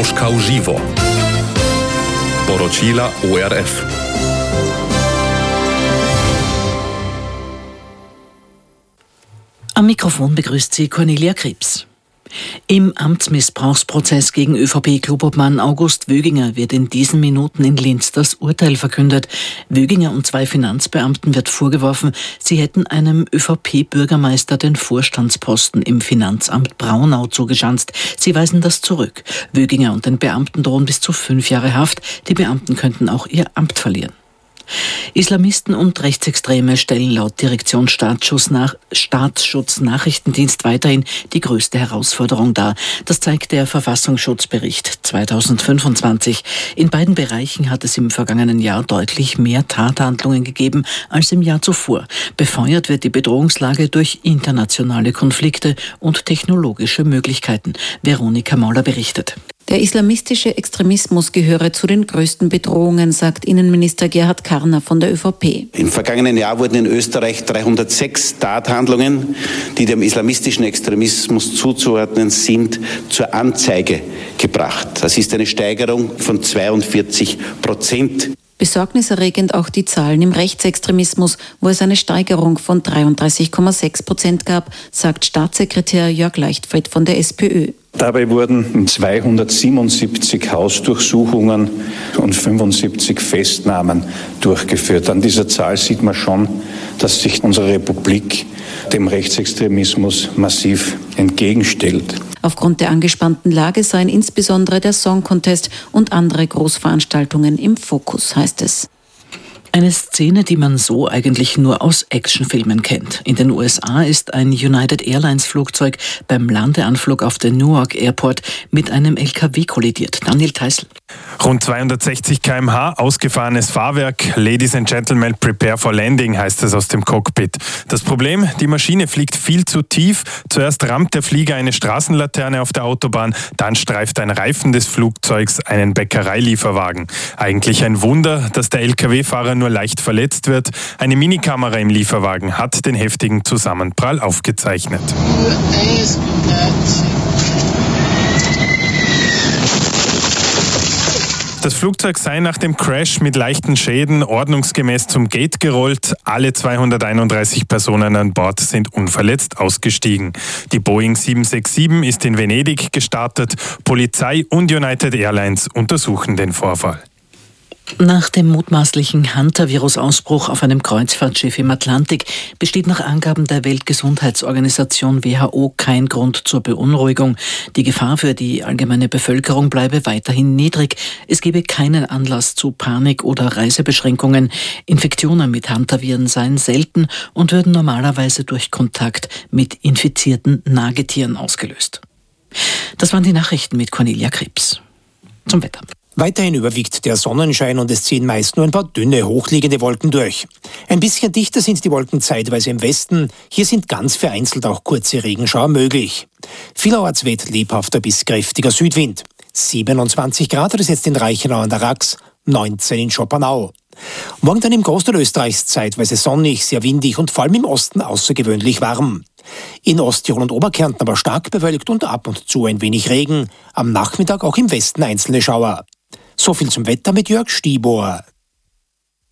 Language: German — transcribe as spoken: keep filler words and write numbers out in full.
Troszka u živo. Poročila O R F. Am Mikrofon begrüßt sie Cornelia Krebs. Im Amtsmissbrauchsprozess gegen ÖVP-Klubobmann August Wöginger wird in diesen Minuten in Linz das Urteil verkündet. Wöginger und zwei Finanzbeamten wird vorgeworfen, sie hätten einem ÖVP-Bürgermeister den Vorstandsposten im Finanzamt Braunau zugeschanzt. Sie weisen das zurück. Wöginger und den Beamten drohen bis zu fünf Jahre Haft. Die Beamten könnten auch ihr Amt verlieren. Islamisten und Rechtsextreme stellen laut Direktion Staatsschutz, nach, Staatsschutz Nachrichtendienst weiterhin die größte Herausforderung dar. Das zeigt der Verfassungsschutzbericht zweitausendfünfundzwanzig. In beiden Bereichen hat es im vergangenen Jahr deutlich mehr Tathandlungen gegeben als im Jahr zuvor. Befeuert wird die Bedrohungslage durch internationale Konflikte und technologische Möglichkeiten. Veronika Mauler berichtet. Der islamistische Extremismus gehöre zu den größten Bedrohungen, sagt Innenminister Gerhard Karner von der ÖVP. Im vergangenen Jahr wurden in Österreich dreihundertsechs Tathandlungen, die dem islamistischen Extremismus zuzuordnen sind, zur Anzeige gebracht. Das ist eine Steigerung von zweiundvierzig Prozent. Besorgniserregend auch die Zahlen im Rechtsextremismus, wo es eine Steigerung von dreiunddreißig Komma sechs Prozent gab, sagt Staatssekretär Jörg Leichtfried von der SPÖ. Dabei wurden zweihundertsiebenundsiebzig Hausdurchsuchungen und fünfundsiebzig Festnahmen durchgeführt. An dieser Zahl sieht man schon, dass sich unsere Republik dem Rechtsextremismus massiv entgegenstellt. Aufgrund der angespannten Lage seien insbesondere der Song Contest und andere Großveranstaltungen im Fokus, heißt es. Eine Szene, die man so eigentlich nur aus Actionfilmen kennt. In den U S A ist ein United Airlines Flugzeug beim Landeanflug auf den Newark Airport mit einem L K W kollidiert. Daniel Teisl. Rund zweihundertsechzig Kilometer pro Stunde, ausgefahrenes Fahrwerk. Ladies and Gentlemen, prepare for landing, heißt es aus dem Cockpit. Das Problem, die Maschine fliegt viel zu tief. Zuerst rammt der Flieger eine Straßenlaterne auf der Autobahn, dann streift ein Reifen des Flugzeugs einen Bäckereilieferwagen. Eigentlich ein Wunder, dass der L K W-Fahrer nur leicht verletzt wird. Eine Minikamera im Lieferwagen hat den heftigen Zusammenprall aufgezeichnet. Das Flugzeug sei nach dem Crash mit leichten Schäden ordnungsgemäß zum Gate gerollt. Alle zweihunderteinunddreißig Personen an Bord sind unverletzt ausgestiegen. Die Boeing sieben sechs sieben ist in Venedig gestartet. Polizei und United Airlines untersuchen den Vorfall. Nach dem mutmaßlichen Hunter-Virus-Ausbruch auf einem Kreuzfahrtschiff im Atlantik besteht nach Angaben der Weltgesundheitsorganisation W H O kein Grund zur Beunruhigung. Die Gefahr für die allgemeine Bevölkerung bleibe weiterhin niedrig. Es gebe keinen Anlass zu Panik oder Reisebeschränkungen. Infektionen mit Hunter-Viren seien selten und würden normalerweise durch Kontakt mit infizierten Nagetieren ausgelöst. Das waren die Nachrichten mit Cornelia Krebs. Zum Wetter. Weiterhin überwiegt der Sonnenschein und es ziehen meist nur ein paar dünne, hochliegende Wolken durch. Ein bisschen dichter sind die Wolken zeitweise im Westen. Hier sind ganz vereinzelt auch kurze Regenschauer möglich. Vielerorts weht lebhafter bis kräftiger Südwind. siebenundzwanzig Grad hat es jetzt in Reichenau an der Rax, neunzehn in Schopenau. Morgen dann im Großteil Österreichs zeitweise sonnig, sehr windig und vor allem im Osten außergewöhnlich warm. In Osttirol und Oberkärnten aber stark bewölkt und ab und zu ein wenig Regen. Am Nachmittag auch im Westen einzelne Schauer. So viel zum Wetter mit Jörg Stibor.